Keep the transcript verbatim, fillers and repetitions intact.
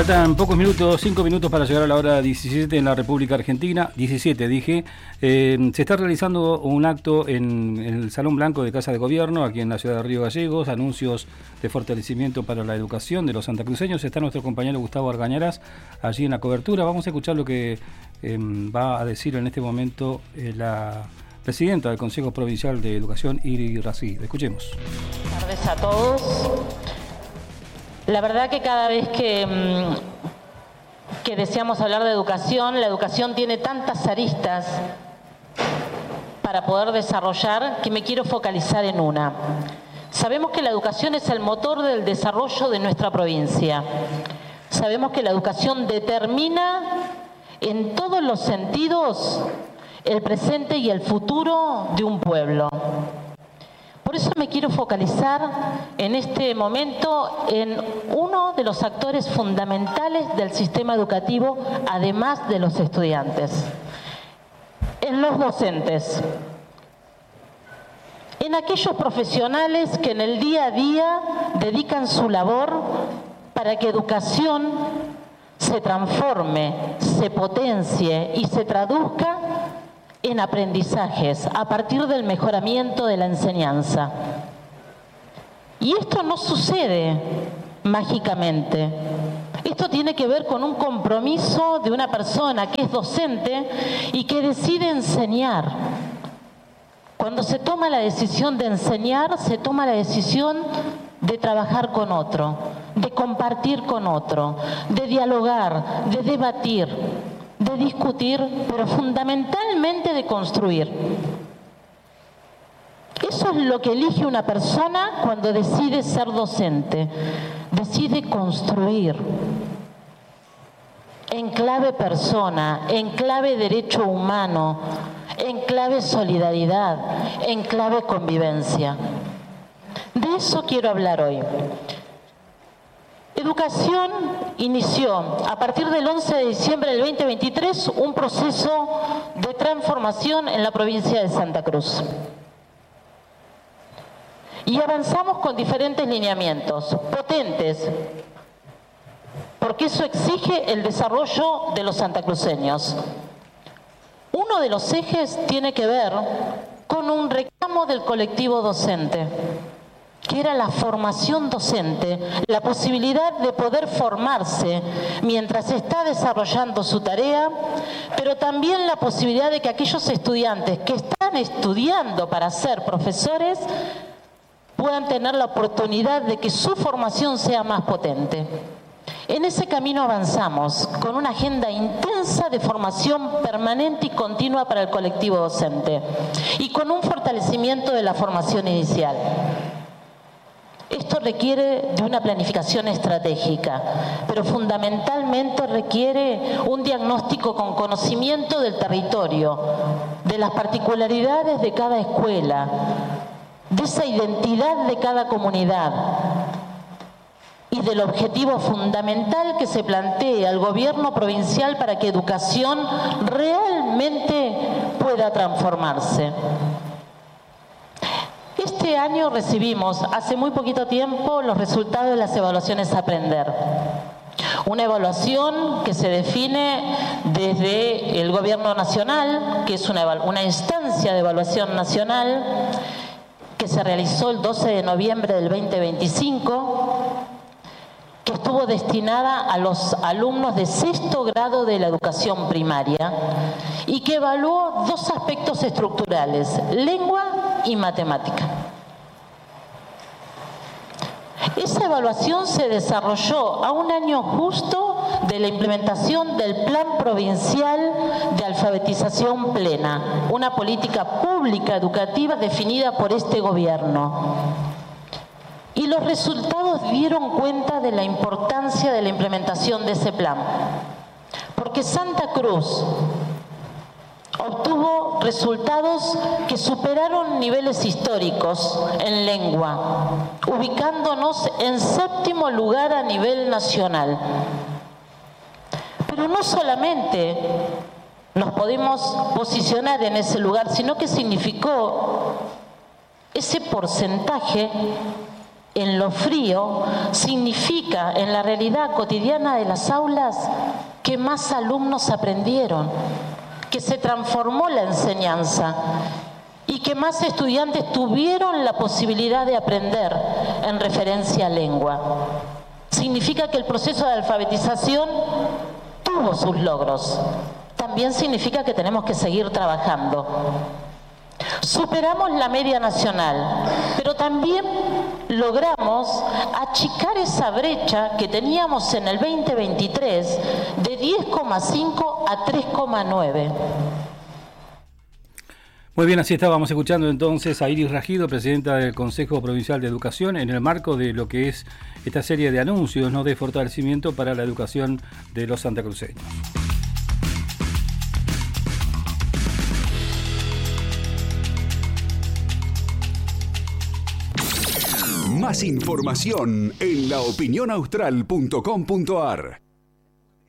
Faltan pocos minutos, cinco minutos para llegar a la hora diecisiete en la República Argentina. diecisiete dije. Eh, se está realizando un acto en, en el Salón Blanco de Casa de Gobierno, aquí en la ciudad de Río Gallegos. Anuncios de fortalecimiento para la educación de los santacruceños. Está nuestro compañero Gustavo Argañarás allí en la cobertura. Vamos a escuchar lo que eh, va a decir en este momento eh, la presidenta del Consejo Provincial de Educación, Iri Racid. Escuchemos. Buenas tardes a todos. La verdad que cada vez que, que deseamos hablar de educación, la educación tiene tantas aristas para poder desarrollar que me quiero focalizar en una. Sabemos que la educación es el motor del desarrollo de nuestra provincia. Sabemos que la educación determina en todos los sentidos el presente y el futuro de un pueblo. Por eso me quiero focalizar en este momento en uno de los actores fundamentales del sistema educativo, además de los estudiantes, en los docentes, en aquellos profesionales que en el día a día dedican su labor para que educación se transforme, se potencie y se traduzca en aprendizajes a partir del mejoramiento de la enseñanza. Y esto no sucede mágicamente. Esto tiene que ver con un compromiso de una persona que es docente y que decide enseñar. Cuando se toma la decisión de enseñar, se toma la decisión de trabajar con otro, de compartir con otro, de dialogar, de debatir, de discutir, pero fundamentalmente de construir. Eso es lo que elige una persona cuando decide ser docente. Decide construir en clave persona, en clave derecho humano, en clave solidaridad, en clave convivencia. De eso quiero hablar hoy. Educación inició a partir del once de diciembre del veinte veintitrés un proceso de transformación en la provincia de Santa Cruz. Y avanzamos con diferentes lineamientos, potentes, porque eso exige el desarrollo de los santacruceños. Uno de los ejes tiene que ver con un reclamo del colectivo docente, que era la formación docente, la posibilidad de poder formarse mientras está desarrollando su tarea, pero también la posibilidad de que aquellos estudiantes que están estudiando para ser profesores puedan tener la oportunidad de que su formación sea más potente. En ese camino avanzamos con una agenda intensa de formación permanente y continua para el colectivo docente y con un fortalecimiento de la formación inicial. Esto requiere de una planificación estratégica, pero fundamentalmente requiere un diagnóstico con conocimiento del territorio, de las particularidades de cada escuela, de esa identidad de cada comunidad y del objetivo fundamental que se plantea al gobierno provincial para que educación realmente pueda transformarse. Este año recibimos, hace muy poquito tiempo, los resultados de las evaluaciones Aprender. Una evaluación que se define desde el Gobierno Nacional, que es una, una instancia de evaluación nacional, que se realizó el doce de noviembre del veinte veinticinco, que estuvo destinada a los alumnos de sexto grado de la educación primaria y que evaluó dos aspectos estructurales, lengua y matemática. Esa evaluación se desarrolló a un año justo de la implementación del Plan Provincial de Alfabetización Plena, una política pública educativa definida por este gobierno. Y los resultados dieron cuenta de la importancia de la implementación de ese plan, porque Santa Cruz obtuvo resultados que superaron niveles históricos en lengua, ubicándonos en séptimo lugar a nivel nacional. Pero no solamente nos podemos posicionar en ese lugar, sino que significó ese porcentaje en lo frío significa en la realidad cotidiana de las aulas que más alumnos aprendieron, que se transformó la enseñanza y que más estudiantes tuvieron la posibilidad de aprender en referencia a lengua. Significa que el proceso de alfabetización tuvo sus logros. También significa que tenemos que seguir trabajando. Superamos la media nacional, pero también logramos achicar esa brecha que teníamos en el veinte veintitrés de diez coma cinco a tres coma nueve. Muy bien, así estábamos escuchando entonces a Iris Ragido, presidenta del Consejo Provincial de Educación, en el marco de lo que es esta serie de anuncios, ¿no?, de fortalecimiento para la educación de los santacruceños. Más información en la opinión austral punto com punto a r.